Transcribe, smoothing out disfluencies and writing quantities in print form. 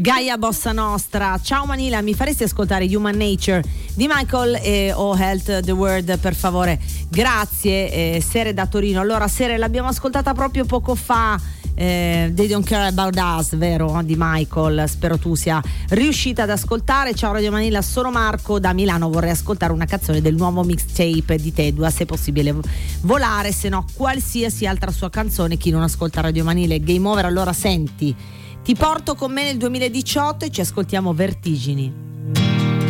Gaia Bossa Nostra. Ciao Manila, mi faresti ascoltare Human Nature di Michael e Oh Health the World, per favore? Grazie. Sere da Torino. Allora, Sere, l'abbiamo ascoltata proprio poco fa. They Don't Care About Us, vero? Di Michael. Spero tu sia riuscita ad ascoltare. Ciao Radio Manila, sono Marco da Milano. Vorrei ascoltare una canzone del nuovo mixtape di Tedua, se possibile Volare, se no qualsiasi altra sua canzone. Chi non ascolta Radio Manila è game over. Allora senti, ti porto con me nel 2018 e ci ascoltiamo Vertigini.